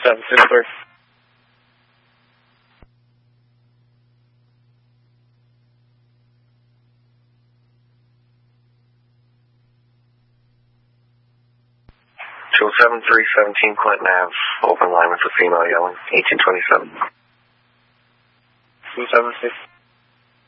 207, 317 Clinton Ave, open line with a female yelling, 1827. 276.